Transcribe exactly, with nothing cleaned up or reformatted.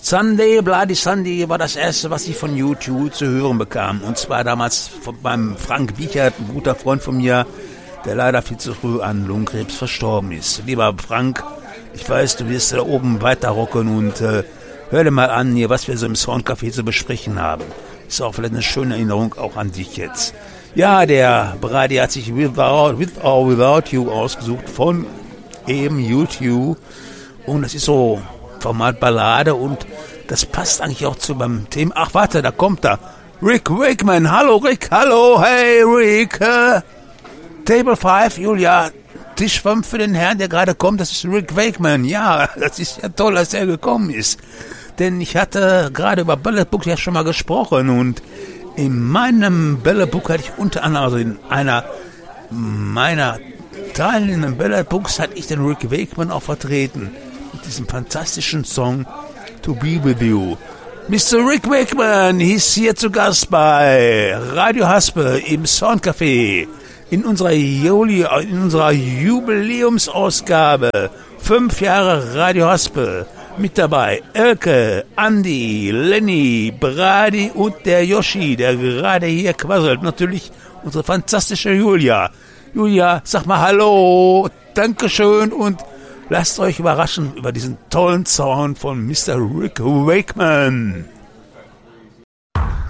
Sunday, Bloody Sunday war das erste, was ich von U zwei zu hören bekam. Und zwar damals von, beim Frank Wiechert, ein guter Freund von mir, der leider viel zu früh an Lungenkrebs verstorben ist. Lieber Frank, ich weiß, du wirst da oben weiterrocken und äh, hör dir mal an, hier, was wir so im Soundcafé zu besprechen haben. Ist auch vielleicht eine schöne Erinnerung auch an dich jetzt. Ja, der Brady hat sich Without, With or Without You ausgesucht von eben U zwei. Und das ist so Format Ballade und das passt eigentlich auch zu beim Thema. Ach, warte, da kommt er. Rick Wakeman. Hallo, Rick. Hallo, hey, Rick. Äh, Table fünf, Julia. Tisch fünf für den Herrn, der gerade kommt. Das ist Rick Wakeman. Ja, das ist ja toll, dass er gekommen ist. Denn ich hatte gerade über Ballad Book ja schon mal gesprochen und in meinem Ballad Book hatte ich unter anderem, also in einer meiner teilnehmenden Ballad Books hatte ich den Rick Wakeman auch vertreten. Mit diesem fantastischen Song To Be With You. Mister Rick Wakeman ist hier zu Gast bei Radio Haspe im Soundcafé in unserer, Juli, in unserer Jubiläumsausgabe. Fünf Jahre Radio Haspe. Mit dabei Elke, Andi, Lenny, Brady und der Yoshi, der gerade hier quasselt. Natürlich unsere fantastische Julia. Julia, sag mal Hallo, Dankeschön und lasst euch überraschen über diesen tollen Sound von Mister Rick Wakeman.